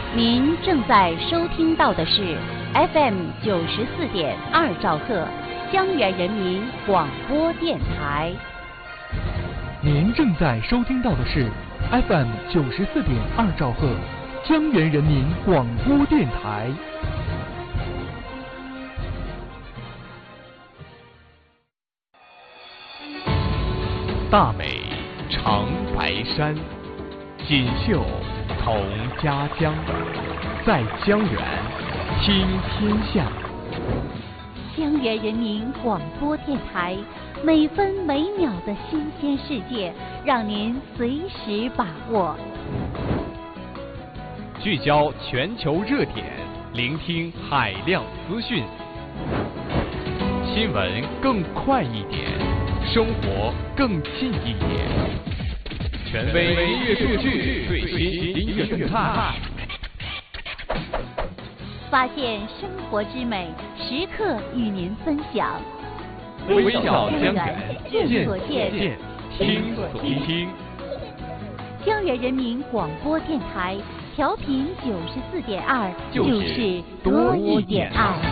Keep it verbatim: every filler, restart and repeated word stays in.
您正在收听到的是 F M 九十四点二兆赫江源人民广播电台。 您正在收听到的是 F M 九十四点二兆赫江源人民广播电台。 大美长白山，锦绣同家乡，在江源听天下。 江源人民广播电台，每分每秒的新鲜世界，让您随时把握。 聚焦全球热点，聆听海量资讯，新闻更快一点，生活更近一点。权威音乐数据，最新音乐动态， 发现生活之美，时刻与您分享。 微笑江源， 见所见， 听所听。 江源人民广播电台调频九十四点二，就是多一点爱。